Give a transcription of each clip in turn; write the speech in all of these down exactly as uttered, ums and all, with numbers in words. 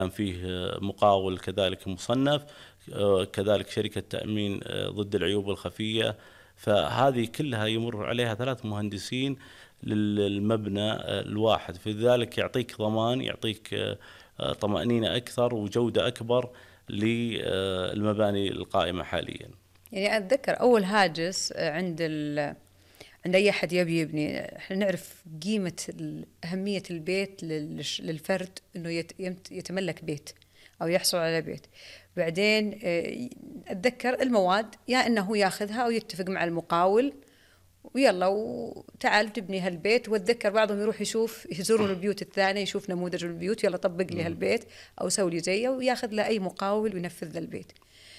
فيه مقاول كذلك مصنف، كذلك شركة تأمين ضد العيوب الخفية. فهذه كلها يمر عليها ثلاث مهندسين للمبنى الواحد، في ذلك يعطيك ضمان، يعطيك طمأنينة أكثر وجودة أكبر للمباني القائمة حاليا. يعني أتذكر أول هاجس عند ال عند أي أحد يبي يبني، إحنا نعرف قيمة أهمية البيت للفرد إنه يتملك بيت أو يحصل على بيت. بعدين أتذكر المواد يا إنه ياخذها أو يتفق مع المقاول ويلا وتعال تبني هالبيت، وأتذكر بعضهم يروح يشوف يزورون البيوت الثانية، يشوف نموذج البيوت، يلا طبق لي هالبيت أو سوي لي زيه، وياخذ له أي مقاول وينفذ له البيت.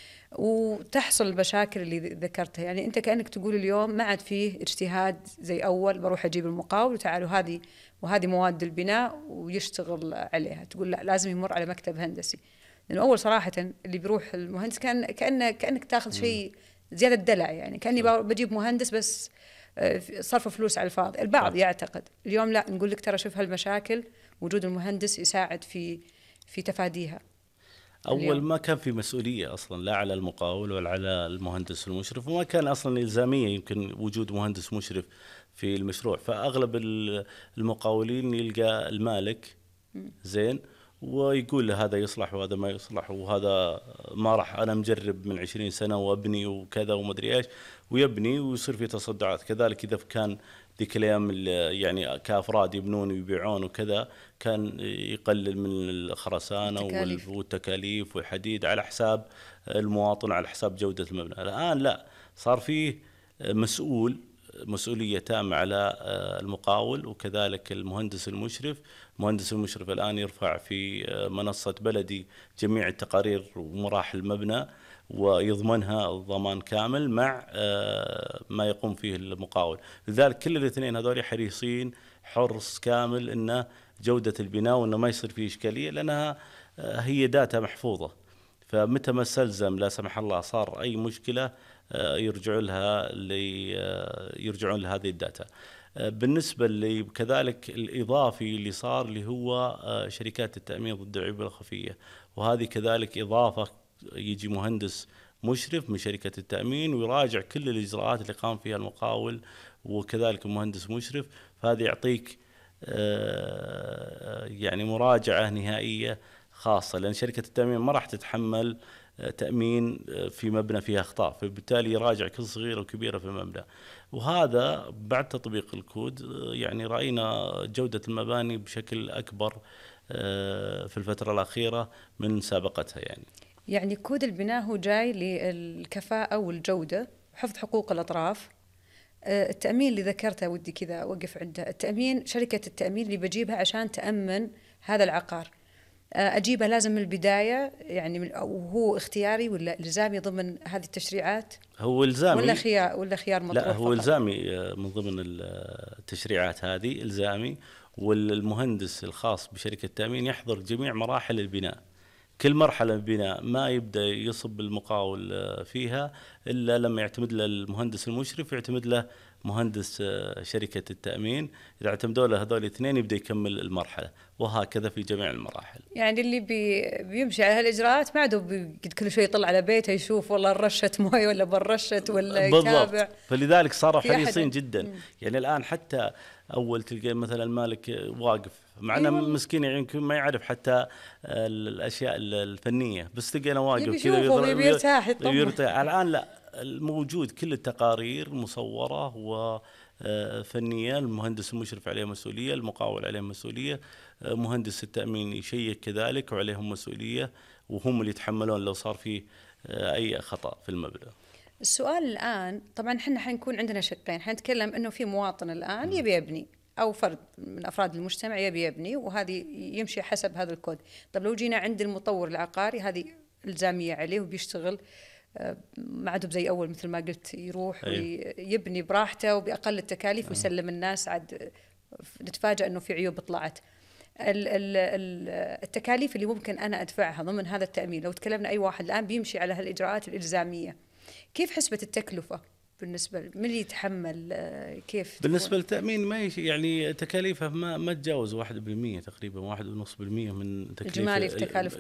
وتحصل المشاكل اللي ذكرتها. يعني أنت كأنك تقول اليوم ما عاد فيه اجتهاد زي أول، بروح أجيب المقاول وتعالوا هذه وهذه مواد البناء ويشتغل عليها. تقول لا، لازم يمر على مكتب هندسي. لأنه أول صراحة اللي بيروح المهندس كان كأنه كأنك تاخذ شيء زيادة دلع، يعني كأني بجيب مهندس بس صرف فلوس على الفاضي. البعض يعتقد اليوم لا، نقول لك ترى شوف هالمشاكل، وجود المهندس يساعد في في تفاديها. أول اليوم ما كان في مسؤولية أصلا لا على المقاول ولا على المهندس المشرف، وما كان أصلا إلزامية يمكن وجود مهندس مشرف في المشروع. فأغلب المقاولين يلقى المالك زين ويقول له هذا يصلح وهذا ما يصلح، وهذا ما راح، أنا مجرب من عشرين سنة وأبني وكذا ومدري إيش، ويبني ويصير في تصدعات. كذلك إذا كان ذيك الأيام يعني كأفراد يبنون ويبيعون وكذا، كان يقلل من الخرسانة التكاليف. والتكاليف والحديد على حساب المواطن، على حساب جودة المبنى. الآن لا، صار فيه مسؤول، مسؤولية تامة على المقاول وكذلك المهندس المشرف. المهندس المشرف الآن يرفع في منصة بلدي جميع التقارير ومراحل المبنى ويضمنها الضمان كامل مع ما يقوم فيه المقاول. لذلك كل الاثنين هذول حريصين حرص كامل إن جودة البناء وإنه ما يصير فيه إشكالية، لأنها هي داتا محفوظة. فمتى ما استلزم لا سمح الله صار أي مشكلة يرجعون لها يرجعون لهذه الداتا. بالنسبة لي كذلك الإضافي اللي صار اللي هو شركات التأمين ضد العيوب الخفية، وهذه كذلك إضافة، يجي مهندس مشرف من شركة التأمين ويراجع كل الإجراءات اللي قام فيها المقاول وكذلك المهندس مشرف. فهذا يعطيك يعني مراجعة نهائية خاصة، لأن شركة التأمين ما راح تتحمل تأمين في مبنى فيها أخطاء، فبالتالي يراجع كل صغيرة وكبيرة في المبنى. وهذا بعد تطبيق الكود يعني رأينا جودة المباني بشكل أكبر في الفترة الأخيرة من سابقتها. يعني يعني كود البناء هو جاي للكفاءة والجودة وحفظ حقوق الأطراف. التأمين اللي ذكرته ودي كذا أوقف عنده. التأمين شركة التأمين اللي بجيبها عشان تأمن هذا العقار، أجيبه لازم من البداية يعني، وهو اختياري ولا إلزامي ضمن هذه التشريعات؟ هو إلزامي ولا خيار ولا خيار مطروح؟ لا، هو إلزامي من ضمن التشريعات هذه، إلزامي. والمهندس الخاص بشركة التأمين يحضر جميع مراحل البناء، كل مرحلة من البناء ما يبدأ يصب المقاول فيها إلا لما يعتمد له المهندس المشرف، يعتمد له مهندس شركة التأمين. إذا اعتمدوا له هذول الاثنين يبدأ يكمل المرحلة، وهكذا في جميع المراحل. يعني اللي بي بيمشي على هالإجراءات ما عاد كل شوي يطلع على بيته يشوف والله رشت مويه ولا برشت ولا يتابع. بالضبط. فلذلك صاروا حريصين جدا. مم. يعني الآن حتى أول تلقى مثلا المالك واقف معنا مسكين يمكن ما يعرف حتى الأشياء الفنية، بس تلقينا واقف كذا يرتاح يرتاح. الآن لا، الموجود كل التقارير مصورة وفنية، المهندس المشرف عليه مسؤولية، المقاول عليه مسؤولية، مهندس التأمين يشيك كذلك وعليهم مسؤولية، وهم اللي يتحملون لو صار فيه أي خطأ في المبنى. السؤال الآن طبعا احنا حنكون عندنا شقين، حنتكلم انه في مواطن الآن يبي يبني أو فرد من أفراد المجتمع يبي يبني، وهذه يمشي حسب هذا الكود. طب لو جينا عند المطور العقاري هذه إلزامية عليه وبيشتغل ما عاد زي أول، مثل ما قلت يروح ويبني براحته وبأقل التكاليف ويسلم الناس. عاد نتفاجأ أنه في عيوب طلعت. التكاليف اللي ممكن أنا أدفعها ضمن هذا التأمين، لو تكلمنا أي واحد الآن بيمشي على هالإجراءات الإلزامية، كيف حسبة التكلفة بالنسبة من اللي يتحمل؟ كيف بالنسبة للتأمين ما يعني تكاليفه ما ما تجاوز واحد بالمية تقريبا، واحد ونص بالمية من تكلفة إجمالي في تكاليف